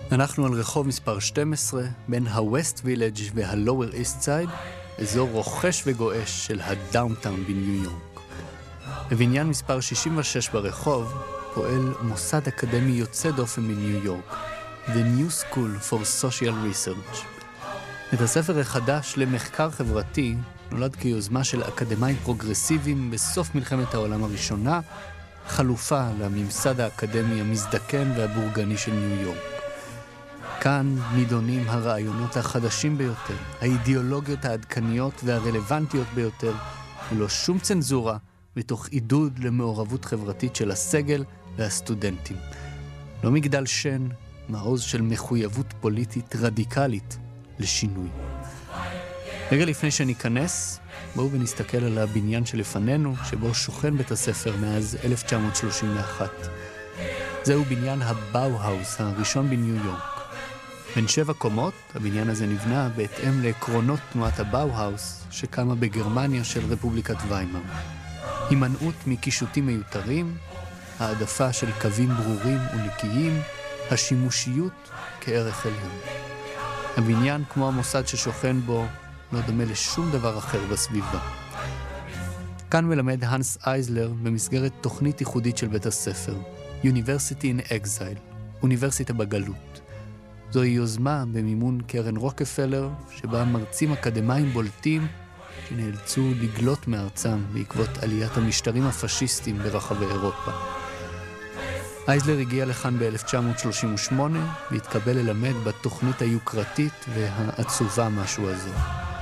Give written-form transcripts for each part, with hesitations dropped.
אנחנו על רחוב מספר 12, בין ה-West Village וה-Lower East Side, אזור רוכש וגואש של הדאונטאון בניו יורק. בבניין מספר 66 ברחוב פועל מוסד אקדמי יוצא דופן בניו יורק, The New School for Social Research. בית הספר החדש למחקר חברתי נולד כיוזמה של אקדמאים פרוגרסיביים בסוף מלחמת העולם הראשונה, חלופה לממסד האקדמי המזדקן והבורגני של ניו יורק. כאן נידונים הרעיונות החדשים ביותר, האידיאולוגיות העדכניות והרלוונטיות ביותר, ולא שום צנזורה, ותוך עידוד למעורבות חברתית של הסגל והסטודנטים. לא מגדל שן, מעוז של מחויבות פוליטית רדיקלית לשינוי. רגע לפני שניכנס, בואו ונסתכל על הבניין שלפנינו, שבו שוכן בית הספר מאז 1931. זהו בניין הבאו-האוס הראשון בניו יורק. בין 7 קומות, הבניין הזה נבנה בהתאם לעקרונות תנועת הבאו-האוס שקמה בגרמניה של רפובליקת ויימאר. הימנעות מקישוטים מיותרים, העדפה של קווים ברורים ונקיים, השימושיות כערך עליון. הבניין, כמו המוסד ששוכן בו, לא דומה לשום דבר אחר בסביבה. כאן מלמד הנס אייזלר במסגרת תוכנית ייחודית של בית הספר, University in Exile, אוניברסיטה בגלות. זוהי יוזמה במימון קרן רוקפלר, שבה מרצים אקדמיים בולטים שנאלצו לגלות מארצם בעקבות עליית המשטרים הפשיסטיים ברחבי אירופה. אייזלר הגיע לכאן ב-1938 והתקבל ללמד בתוכנית היוקרתית והעצובה משהו הזו.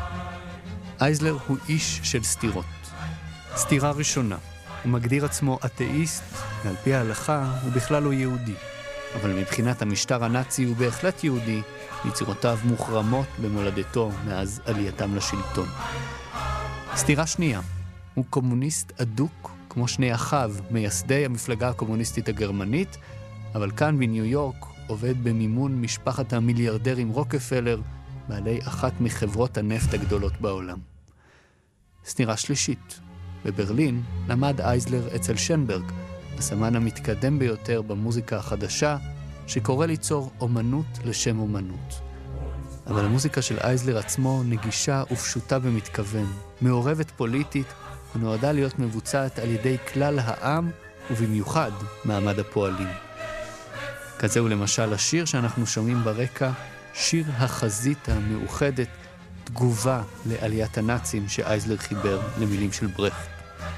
אייזלר הוא איש של סתירות. סתירה ראשונה, הוא מגדיר עצמו אתאיסט, ועל פי ההלכה הוא בכלל לא יהודי. אבל מבחינת המשטר הנאצי הוא בהחלט יהודי, יצירותיו מוחרמות במולדתו מאז עלייתם לשלטון. סתירה שנייה, הוא קומוניסט אדוק כמו שני אחיו, מייסדי המפלגה הקומוניסטית הגרמנית, אבל כאן בניו יורק עובד במימון משפחת המיליארדרים רוקפלר, בעלי אחת מחברות הנפט הגדולות בעולם. סתירה שלישית, בברלין למד אייזלר אצל שנברג, הסמן המתקדם ביותר במוזיקה החדשה, שקורא ליצור אומנות לשם אומנות. אבל המוזיקה של אייזלר עצמו נגישה ופשוטה במתכוון, מעורבת פוליטית, ונועדה להיות מבוצעת על ידי כלל העם, ובמיוחד מעמד הפועלים. כזהו למשל השיר שאנחנו שומעים ברקע, שיר החזית המאוחדת, תגובה לעליית הנאצים שאייזלר חיבר למילים של ברכט.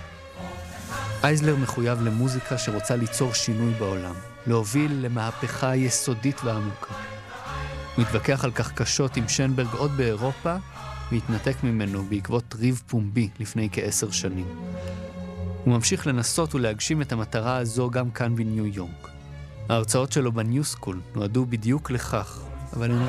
אייזלר מחויב למוזיקה שרוצה ליצור שינוי בעולם, להוביל למהפכה יסודית ועמוקה. הוא התווכח על כך קשות עם שנברג עוד באירופה, והתנתק ממנו בעקבות ריב פומבי לפני כ10 שנים. הוא ממשיך לנסות ולהגשים את המטרה הזו גם כאן בניו יורק. ההרצאות שלו בניו סקול נועדו בדיוק לכך, אבל הן